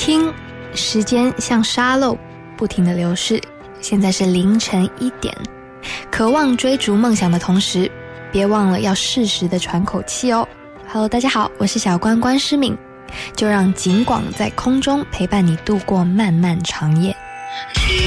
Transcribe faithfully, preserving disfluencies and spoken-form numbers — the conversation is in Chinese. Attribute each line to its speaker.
Speaker 1: 听，时间像沙漏不停地流逝，现在是凌晨一点。渴望追逐梦想的同时，别忘了要适时地喘口气哦。Hello， 大家好，我是小关关诗敏，就让景广在空中陪伴你度过漫漫长夜。